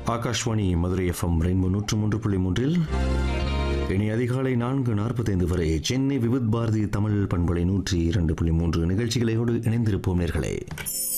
Akashvani Madurai FM rainbow 103.3 இனி அதிகாலை 4:45 வரை சென்னை விவித் பாரதி தமிழ் பண்பலை 102.3 நிகழ்ச்சிகளோடு இணைந்திருப்போம் நேர்களே.